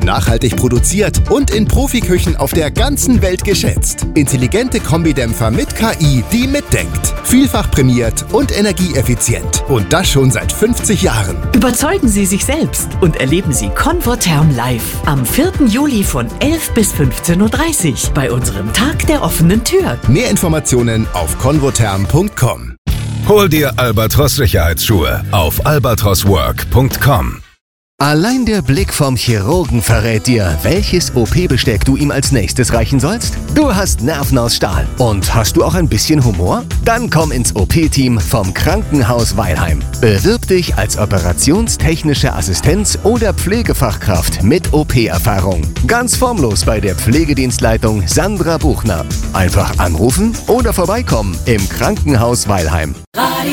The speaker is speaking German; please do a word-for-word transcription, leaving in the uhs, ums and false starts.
nachhaltig produziert und in Profiküchen auf der ganzen Welt geschätzt. Intelligente Kombidämpfer mit K I, die mitdenkt. Vielfach prämiert und energieeffizient. Und das schon seit fünfzig Jahren. Überzeugen Sie sich selbst und erleben Sie Convotherm live am vierten Juli von elf bis fünfzehn Uhr dreißig bei unserem Tag der offenen Tür. Mehr Informationen auf convotherm punkt com. Hol dir Albatros Sicherheitsschuhe auf albatros work punkt com. Allein der Blick vom Chirurgen verrät dir, welches O P-Besteck du ihm als nächstes reichen sollst. Du hast Nerven aus Stahl. Und hast du auch ein bisschen Humor? Dann komm ins O P-Team vom Krankenhaus Weilheim. Bewirb dich als operationstechnische Assistenz oder Pflegefachkraft mit O P-Erfahrung. Ganz formlos bei der Pflegedienstleitung Sandra Buchner. Einfach anrufen oder vorbeikommen im Krankenhaus Weilheim.